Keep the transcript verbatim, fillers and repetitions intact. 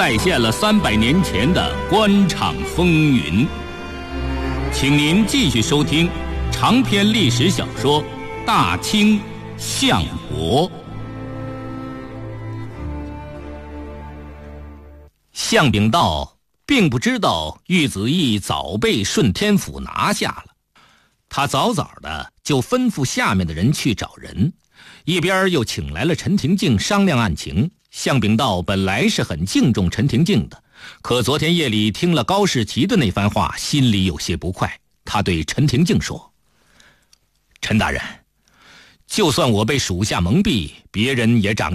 再现了三百年前的官场风云。请您继续收听长篇历史小说《大清相国》。项秉道并不知道玉子义早被顺天府拿下了，他早早的就吩咐下面的人去找人，一边又请来了陈廷敬商量案情。项秉道本来是很敬重陈廷敬的，可昨天夜里听了高士奇的那番话，心里有些不快。他对陈廷敬说：陈大人，就算我被属下蒙蔽，别人也长